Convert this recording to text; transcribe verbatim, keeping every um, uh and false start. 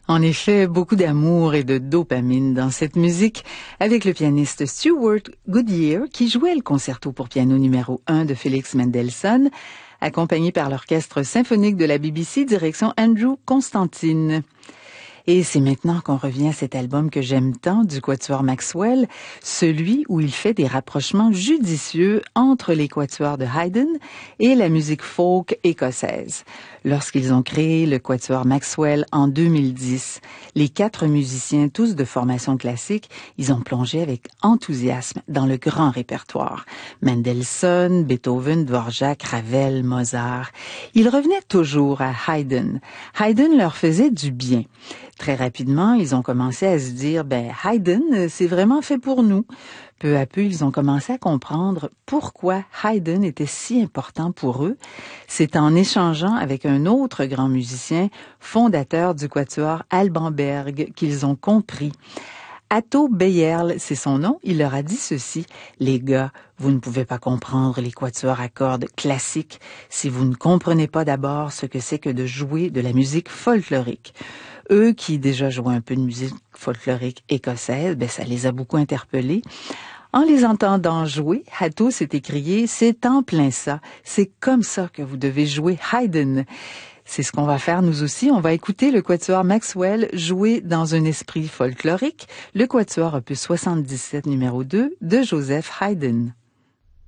En effet, beaucoup d'amour et de dopamine dans cette musique, avec le pianiste Stewart Goodyear qui jouait le concerto pour piano numéro un de Félix Mendelssohn, accompagné par l'orchestre symphonique de la B B C direction Andrew Constantine. Et c'est maintenant qu'on revient à cet album que j'aime tant du quatuor Maxwell, celui où il fait des rapprochements judicieux entre les quatuors de Haydn et la musique folk écossaise. Lorsqu'ils ont créé le quatuor Maxwell en deux mille dix, les quatre musiciens, tous de formation classique, ils ont plongé avec enthousiasme dans le grand répertoire. Mendelssohn, Beethoven, Dvorak, Ravel, Mozart. Ils revenaient toujours à Haydn. Haydn leur faisait du bien. Très rapidement, ils ont commencé à se dire, ben, Haydn, c'est vraiment fait pour nous. Peu à peu, ils ont commencé à comprendre pourquoi Haydn était si important pour eux. C'est en échangeant avec un autre grand musicien, fondateur du quatuor Alban Berg, qu'ils ont compris. Atto Beyerle, c'est son nom, il leur a dit ceci: « Les gars, vous ne pouvez pas comprendre les quatuors à cordes classiques si vous ne comprenez pas d'abord ce que c'est que de jouer de la musique folklorique. » Eux qui déjà jouaient un peu de musique folklorique écossaise, ben ça les a beaucoup interpellés. En les entendant jouer, Atto s'est écrié « C'est en plein ça, c'est comme ça que vous devez jouer Haydn ». C'est ce qu'on va faire nous aussi. On va écouter le quatuor Maxwell jouer dans un esprit folklorique, le quatuor opus soixante-dix-sept numéro deux de Joseph Haydn.